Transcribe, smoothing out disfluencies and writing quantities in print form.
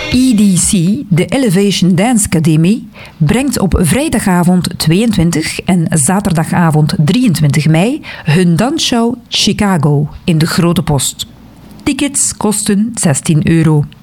EDC, de Elevation Dance Academy, brengt op vrijdagavond 22 en zaterdagavond 23 mei hun dansshow Chicago in de Grote Post. Tickets kosten €16.